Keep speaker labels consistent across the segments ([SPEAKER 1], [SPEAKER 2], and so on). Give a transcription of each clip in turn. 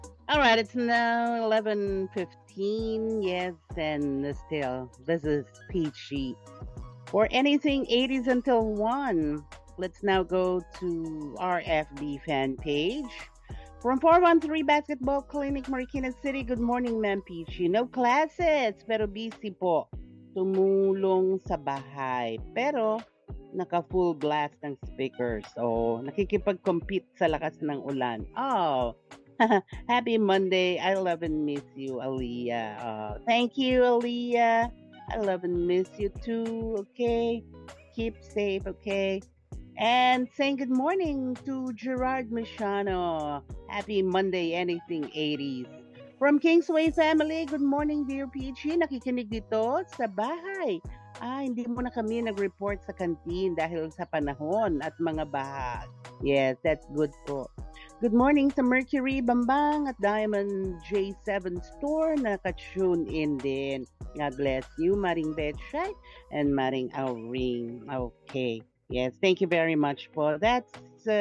[SPEAKER 1] All right, it's now 11:15. Yes, and still, this is Peachy. For anything 80s until 1, let's now go to our FB fan page. From 413 Basketball Clinic, Marikina City, good morning, Ma'am Peachy. No classes, pero busy po. Tumulong sa bahay. Pero, naka-full blast ng speakers. So, nakikipag-compete sa lakas ng ulan. Oh, happy Monday. I love and miss you, Aliyah. Thank you, Aliyah. I love and miss you too, okay? Keep safe, okay? And saying good morning to Gerard Michano. Happy Monday, anything 80s. From Kingsway family, good morning dear PG. Nakikinig dito sa bahay. Hindi mo na kami nag-report sa kantin dahil sa panahon at mga baha. Yes, that's good po. Good morning sa Mercury Bambang at Diamond J7 Store na ka-tune in din. God bless you, Maring Betchay and Maring Auring. Okay. Yes, thank you very much po. That's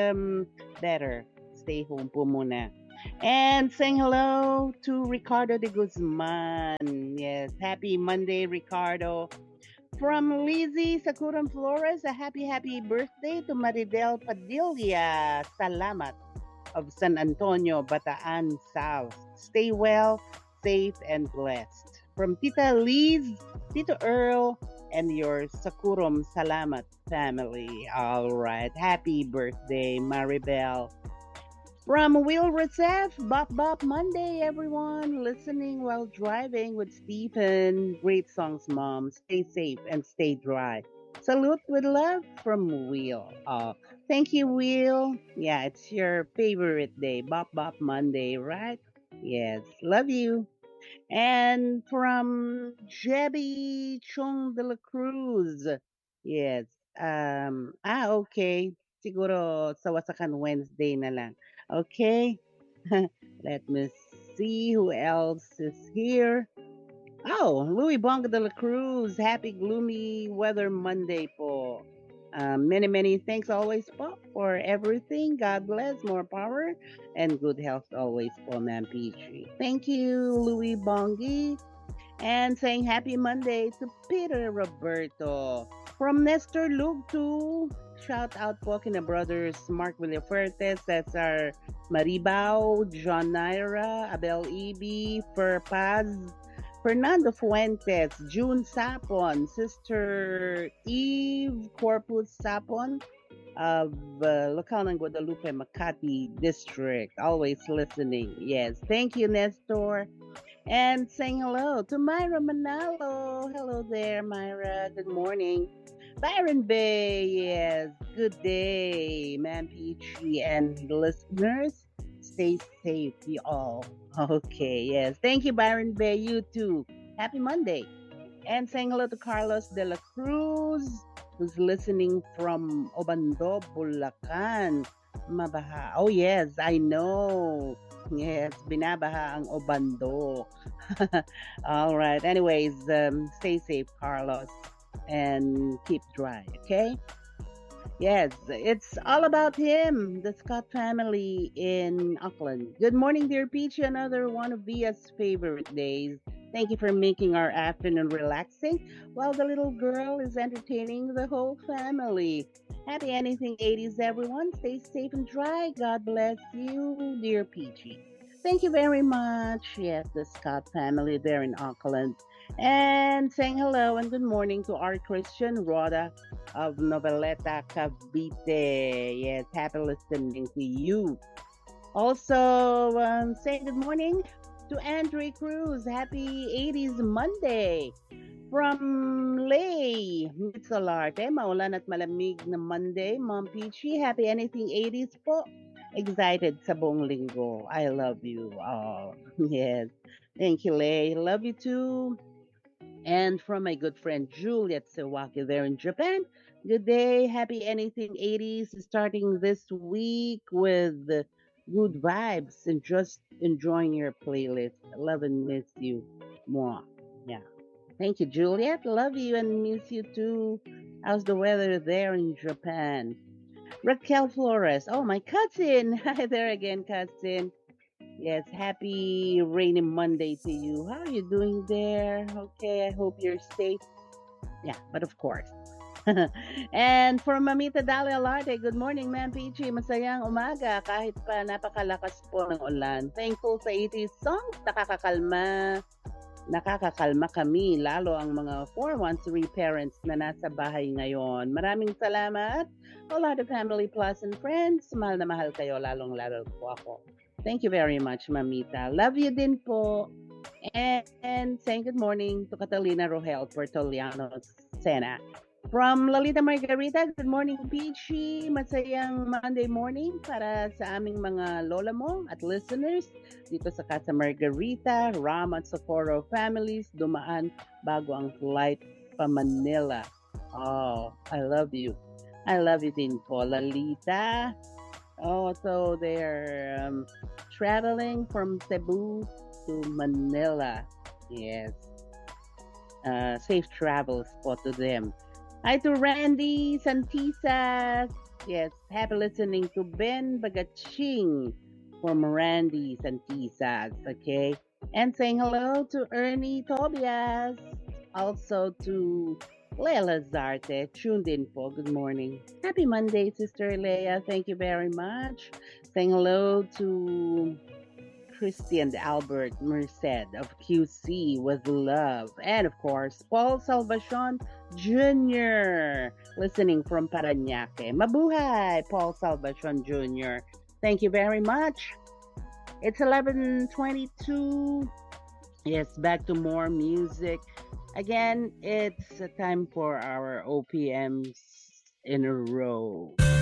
[SPEAKER 1] better. Stay home po muna. And saying hello to Ricardo de Guzman. Yes, happy Monday, Ricardo. From Lizzie Sakuran Flores, a happy birthday to Maridel Padilla. Salamat of San Antonio, Bataan South. Stay well, safe, and blessed. From Tita Liz, Tito Earl, and your Sakurum Salamat family. All right. Happy birthday, Maribel. From Will Recef, Bop Bop Monday, everyone. Listening while driving with Stephen. Great songs, Mom. Stay safe and stay dry. Salute with love from Will. Thank you, Will. Yeah, it's your favorite day, Bop Bop Monday, right? Yes, love you. And from Jebby Chung de la Cruz. Yes. Okay. Siguro sa Wasakan Wednesday na lang. Okay. Let me see who else is here. Oh, Louis Bonga de la Cruz. Happy gloomy weather Monday po. Many thanks always po for everything. God bless, more power, and good health always po, Ma'am Peachy. Thank you, Louis Bongi. And saying happy Monday to Peter Roberto. From Nestor Luke to shout out po kina brothers Mark Villafuerte, Cesar Maribao, John Naira, Abel Ibi, Fer Paz, Fernando Fuentes, June Sapon, Sister Eve Corpus Sapon of Local ng Guadalupe, Makati District. Always listening. Yes. Thank you, Nestor. And saying hello to Myra Manalo. Hello there, Myra. Good morning. Byron Bay, yes. Good day, Ma'am Peachy and listeners. Stay safe, you all. Okay, yes. Thank you, Byron Bay. You too. Happy Monday. And saying hello to Carlos de la Cruz, who's listening from Obando, Bulacan. Mabaha. Oh, yes, I know. Yes, binabaha ang Obando. All right. Anyways, stay safe, Carlos, and keep dry, okay? Yes, it's all about him, the Scott family in Auckland. Good morning, dear Peach. Another one of Via's favorite days. Thank you for making our afternoon relaxing while the little girl is entertaining the whole family. Happy anything 80s, everyone. Stay safe and dry. God bless you, dear Peachy. Thank you very much. Yes, the Scott family there in Auckland. And saying hello and good morning to our Christian Rhoda of Noveleta Cavite. Yes, happy listening to you. Also, saying good morning to Andre Cruz. Happy 80s Monday. From Lay, Mitsalarte, maulan at malamig na Monday. Mom Peachy, happy anything 80s po. Excited sa buong linggo. I love you. Oh, yes. Thank you, Lay. Love you too. And from my good friend Juliet Sawaki there in Japan. Good day, happy anything 80s, starting this week with good vibes and just enjoying your playlist. Love and miss you more. Yeah. Thank you, Juliet. Love you and miss you too. How's the weather there in Japan? Raquel Flores. Oh, my cousin. Hi there again, cousin. Yes, happy rainy Monday to you. How are you doing there? Okay, I hope you're safe. Yeah, but of course. And for Mamita Dalia Alarte, good morning, Ma'am Peachy. Masayang umaga kahit pa napakalakas po ng ulan. Thankful sa 80s songs, nakakakalma kami, lalo ang mga 413 parents na nasa bahay ngayon. Maraming salamat. All other family plus and friends, mahal na mahal kayo, lalong-lalo po ako. Thank you very much, Mamita. Love you din po. And saying good morning to Catalina Rogel Portoliano Sena. From Lolita Margarita, good morning, Peachy. Masayang Monday morning para sa aming mga lola mo at listeners dito sa Casa Margarita, Ram at Socorro families dumaan bago ang flight pa Manila. Oh, I love you. I love you din po, Lalita. Oh, so they're traveling from Cebu to Manila. Yes. Safe travels po to them. Hi to Randy Santisas. Yes, happy listening to Ben Bagaching from Randy Santisas. Okay. And saying hello to Ernie Tobias. Also to Leila Zarte. Tuned in po. Good morning. Happy Monday, Sister Leia. Thank you very much. Saying hello to Christian Albert Merced of QC with love. And of course, Paul Salvacion Jr. listening from Paranaque. Mabuhay, Paul Salvacion Jr. Thank you very much. It's 11:22. Yes, back to more music. Again, it's a time for our OPMs in a row.